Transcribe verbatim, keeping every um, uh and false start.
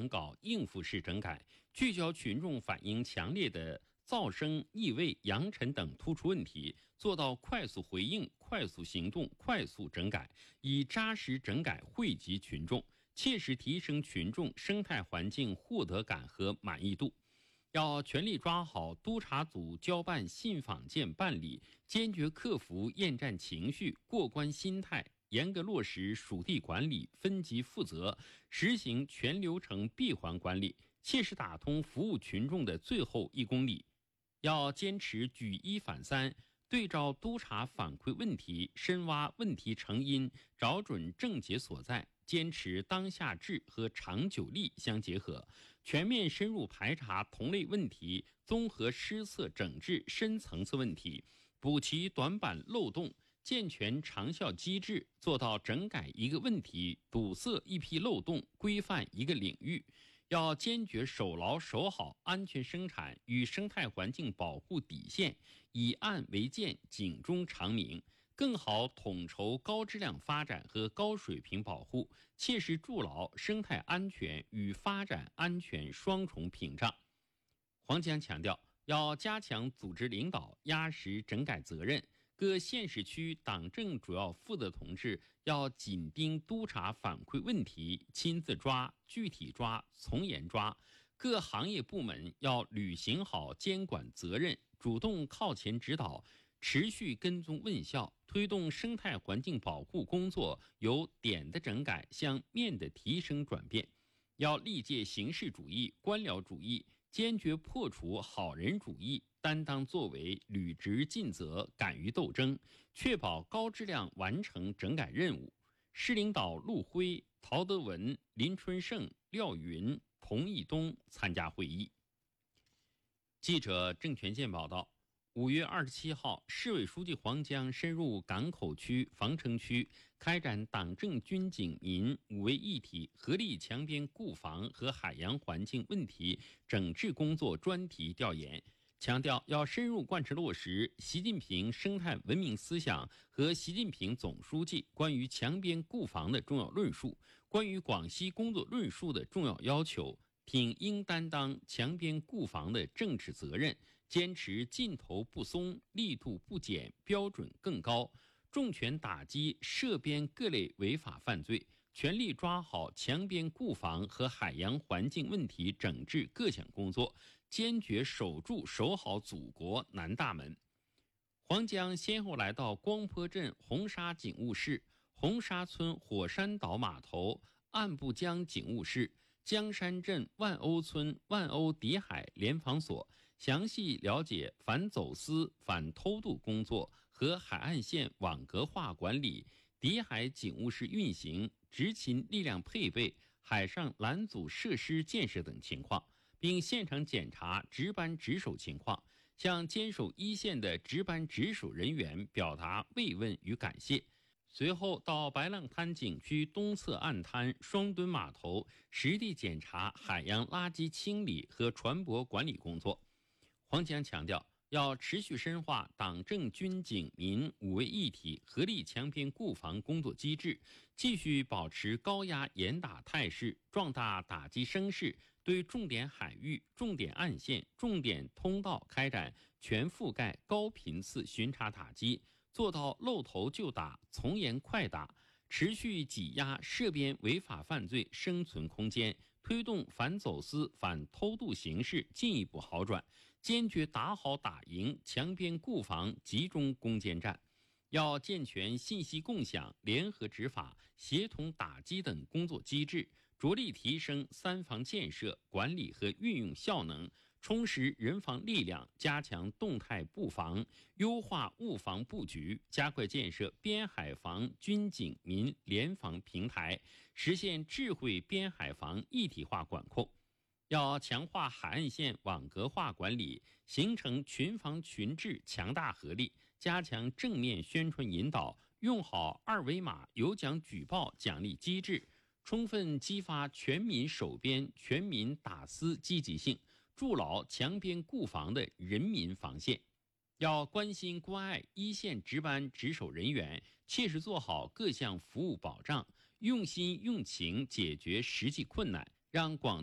讲搞应付式整改，聚焦群众反映强烈的噪声、异味、扬尘等突出问题，做到快速回应、快速行动、快速整改，以扎实整改惠及群众，切实提升群众生态环境获得感和满意度。要全力抓好督查组交办信访件办理，坚决克服厌战情绪、过关心态，严格落实属地管理、分级负责，实行全流程闭环管理，切实打通服务群众的最后一公里。要坚持举一反三，对照督查反馈问题，深挖问题成因，找准症结所在，坚持当下治和长久力相结合，全面深入排查同类问题，综合施策整治深层次问题，补齐短板漏洞，健全长效机制，做到整改一个问题，堵塞一批漏洞，规范一个领域。要坚决守牢守好安全生产与生态环境保护底线，以案为鉴，警钟长鸣，更好统筹高质量发展和高水平保护，切实筑牢生态安全与发展安全双重屏障。黄江强调，要加强组织领导，压实整改责任，各县市区党政主要负责同志要紧盯督查反馈问题，亲自抓、具体抓、从严抓；各行业部门要履行好监管责任，主动靠前指导，持续跟踪问效，推动生态环境保护工作由点的整改向面的提升转变。要历届形式主义、官僚主义，坚决破除好人主义，担当作为，履职尽责，敢于斗争，确保高质量完成整改任务。市领导陆辉、陶德文、林春胜、廖云、童义东参加会议。记者郑权健报道，五月二十七号，市委书记黄江深入港口区、防城区，开展党政军警民五位一体合力强边固防和海洋环境问题整治工作专题调研，强调要深入贯彻落实习近平生态文明思想和习近平总书记关于强边固防的重要论述，关于广西工作论述的重要要求，挺应担当强边固防的政治责任，坚持劲头不松、力度不减、标准更高，重拳打击涉边各类违法犯罪，全力抓好强边固防和海洋环境问题整治各项工作，坚决守住守好祖国南大门。黄江先后来到光坡镇红沙警务室、红沙村火山岛码头、岸布江警务室、江山镇万欧村万欧底海联防所，详细了解反走私、反偷渡工作和海岸线网格化管理、底海警务室运行、执勤力量配备、海上拦阻设施建设等情况，并现场检查值班值守情况，向坚守一线的值班值守人员表达慰问与感谢。随后到白浪滩景区东侧岸滩双墩码头实地检查海洋垃圾清理和船舶管理工作。黄江强调，要持续深化党政军警民五位一体合力强边固防工作机制，继续保持高压严打态势，壮大打击声势，对重点海域、重点岸线、重点通道开展全覆盖高频次巡查打击，做到露头就打、从严快打，持续挤压涉边违法犯罪生存空间，推动反走私、反偷渡形势进一步好转，坚决打好打赢强边固防集中攻坚战。要健全信息共享、联合执法、协同打击等工作机制，着力提升三防建设、管理和运用效能，充实人防力量，加强动态布防，优化物防布局，加快建设边海防军警民联防平台，实现智慧边海防一体化管控。要强化海岸线网格化管理，形成群防群治强大合力，加强正面宣传引导，用好二维码有奖举报奖励机制，充分激发全民守边、全民打私积极性，筑牢强边固防的人民防线。要关心关爱一线值班值守人员，切实做好各项服务保障，用心用情解决实际困难，让广